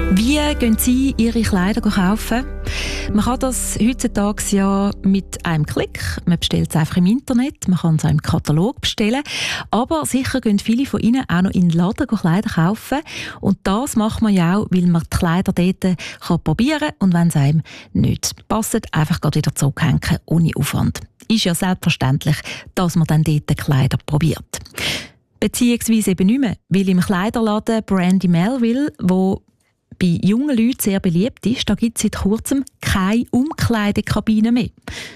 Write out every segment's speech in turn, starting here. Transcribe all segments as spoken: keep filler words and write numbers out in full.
Wie gehen Sie Ihre Kleider kaufen? Man kann das heutzutage ja mit einem Klick. Man bestellt es einfach im Internet, man kann es auch im Katalog bestellen. Aber sicher gehen viele von Ihnen auch noch in den Laden Kleider kaufen. Und das macht man ja auch, weil man die Kleider dort kann probieren kann. Und wenn es einem nicht passt, einfach wieder zurückhängen, ohne Aufwand. Ist ja selbstverständlich, dass man dann dort die Kleider probiert. Beziehungsweise eben nicht mehr, weil im Kleiderladen Brandy Melville, wo bei jungen Leuten sehr beliebt ist, da gibt es seit kurzem keine Umkleidekabine mehr.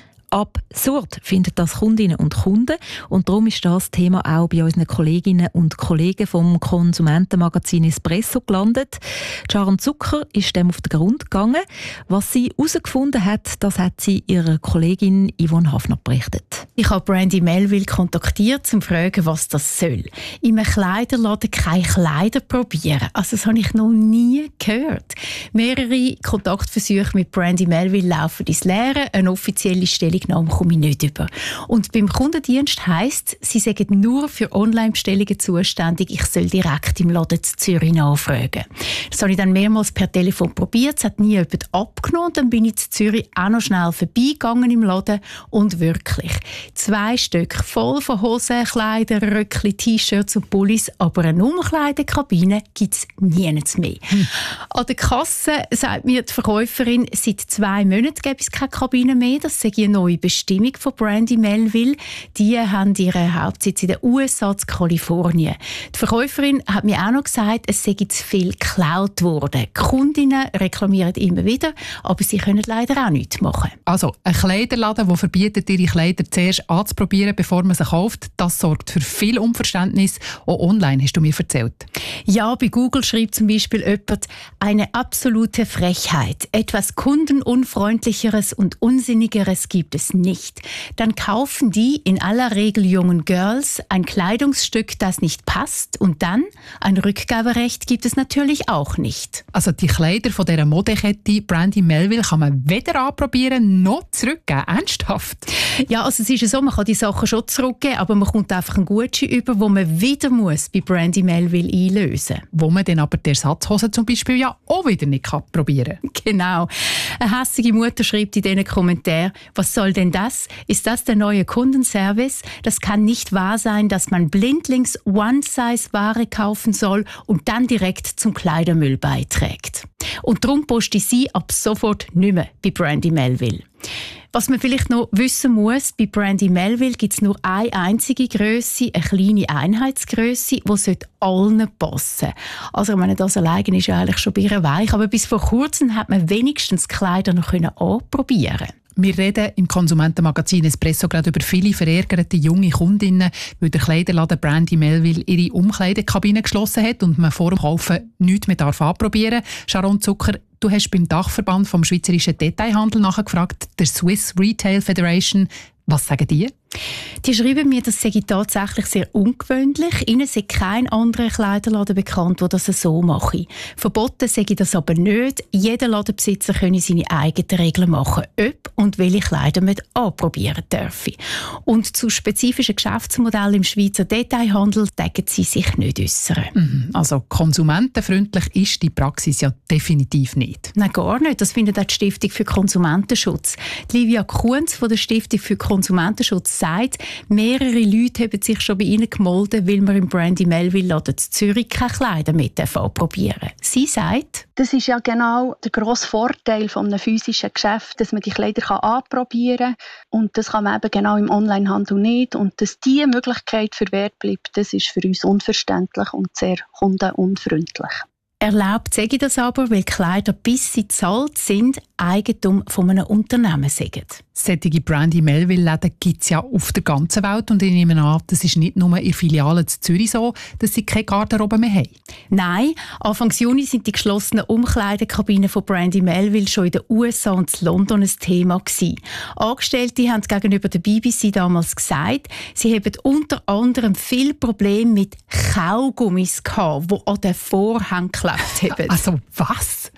Absurd finden das Kundinnen und Kunden und darum ist das Thema auch bei unseren Kolleginnen und Kollegen vom Konsumentenmagazin Espresso gelandet. Sharon Zucker ist dem auf den Grund gegangen. Was sie herausgefunden hat, das hat sie ihrer Kollegin Yvonne Hafner berichtet. Ich habe Brandy Melville kontaktiert, um zu fragen, was das soll. In einem Kleiderladen keine Kleider probieren. Also das habe ich noch nie gehört. Mehrere Kontaktversuche mit Brandy Melville laufen ins Leere. Eine offizielle Stellungnahme komme ich nicht über. Und beim Kundendienst heisst, sie sagen nur für Online-Bestellungen zuständig. Ich soll direkt im Laden zu Zürich nachfragen. Das habe ich dann mehrmals per Telefon probiert. Es hat nie jemand abgenommen. Dann bin ich zu Zürich auch noch schnell vorbeigegangen im Laden. Und wirklich, zwei Stück voll von Hosen, Kleider, Röckli, T-Shirts und Pullis. Aber eine Umkleidekabine gibt es nirgends mehr. Hm. An der Kasse sagt mir die Verkäuferin, seit zwei Monaten gibt es keine Kabine mehr. Das sei eine neue Bestimmung von Brandy Melville. Die haben ihren Hauptsitz in den U S A, in Kalifornien. Die Verkäuferin hat mir auch noch gesagt, es sei zu viel geklaut worden. Die Kundinnen reklamieren immer wieder, aber sie können leider auch nichts machen. Also, ein Kleiderladen, der verbietet, ihre Kleider zuerst anzuprobieren, bevor man sie kauft, das sorgt für viel Unverständnis. Auch online hast du mir erzählt. Ja, bei Google schreibt zum Beispiel jemand, eine absolute Frechheit. Etwas kundenunfreundlicheres und unsinnigeres gibt es nicht. Dann kaufen die in aller Regel jungen Girls ein Kleidungsstück, das nicht passt, und dann ein Rückgaberecht gibt es natürlich auch nicht. Also die Kleider von dieser Modekette Brandy Melville kann man weder anprobieren noch zurückgeben. Ernsthaft? Ja, also es ist ja so, man kann die Sachen schon zurückgeben, aber man kommt einfach einen Gutschein über, wo man wieder muss bei Brandy Melville einlösen muss. Wo man dann aber die Ersatzhose zum Beispiel ja auch wieder nicht kann probieren kann. Genau. Eine hässige Mutter schreibt in diesen Kommentaren, was soll denn das? Ist das der neue Kundenservice? Das kann nicht wahr sein, dass man blindlings One-Size-Ware kaufen soll und dann direkt zum Kleidermüll beiträgt. Und darum poste ich sie ab sofort nicht mehr bei Brandy Melville. Was man vielleicht noch wissen muss, bei Brandy Melville gibt es nur eine einzige Grösse, eine kleine Einheitsgrösse, die allen passen sollte. Also ich meine, das alleine ist ja eigentlich schon weich, aber bis vor kurzem hat man wenigstens Kleider noch anprobieren können. Wir reden im Konsumentenmagazin Espresso gerade über viele verärgerte junge Kundinnen, weil der Kleiderladen Brandy Melville ihre Umkleidekabine geschlossen hat und man vor dem Kaufen nichts mehr anprobieren darf. Sharon Zucker, du hast beim Dachverband vom Schweizerischen Detailhandel nachgefragt, der Swiss Retail Federation. Was sagen die? Die schreiben mir, das sei tatsächlich sehr ungewöhnlich. Ihnen sei kein anderer Kleiderladen bekannt, der das so mache. Verboten sei das aber nicht. Jeder Ladenbesitzer könne seine eigenen Regeln machen, ob und welche Kleider man anprobieren dürfe. Und zu spezifischen Geschäftsmodellen im Schweizer Detailhandel decken sie sich nicht äußern. Mhm. Also konsumentenfreundlich ist die Praxis ja definitiv nicht. Nein, gar nicht. Das findet auch die Stiftung für Konsumentenschutz. Die Livia Kunz von der Stiftung für Konsumentenschutz sagt, mehrere Leute haben sich schon bei ihnen gemeldet, weil man im Brandy Melville Laden in Zürich keine Kleider mit probieren darf. Sie sagt, das ist ja genau der grosse Vorteil von einem physischen Geschäft, dass man die Kleider anprobieren kann. Und das kann man eben genau im Onlinehandel nicht. Und dass diese Möglichkeit verwehrt bleibt, das ist für uns unverständlich und sehr kundenunfreundlich. Erlaubt sage ich das aber, weil Kleider, bis sie zahlt sind, Eigentum von einem Unternehmen sind. Solche Brandy Melville-Läden gibt es ja auf der ganzen Welt und ich nehme an, das ist nicht nur in Filialen in Zürich so, dass sie keine Garderobe mehr haben. Nein, Anfang Juni sind die geschlossenen Umkleidekabinen von Brandy Melville schon in den U S A und in London ein Thema gewesen. Angestellte haben gegenüber der B B C damals gesagt, sie haben unter anderem viele Probleme mit Kaugummis gehabt, die an den Vorhang geklebt haben. Also was?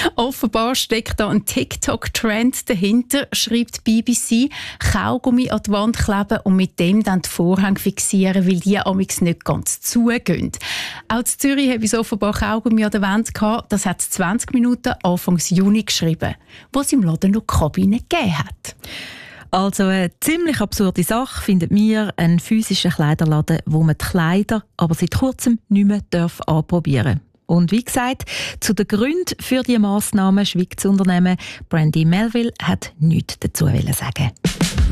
Offenbar steckt da ein TikTok-Trend dahinter, schreibt die B B C. Kaugummi an die Wand kleben und mit dem dann die Vorhänge fixieren, weil die amigs nicht ganz zugehen. Auch in Zürich habe ich offenbar Kaugummi an der Wand gehabt. Das hat es zwanzig Minuten Anfang Juni geschrieben, wo es im Laden noch Kabinen gegeben hat. Also eine ziemlich absurde Sache findet mir einen physischen Kleiderladen, wo man die Kleider aber seit kurzem nicht mehr darf anprobieren darf. Und wie gesagt, zu den Gründen für diese Massnahmen schweigt das Unternehmen. Brandy Melville hat nichts dazu sagen.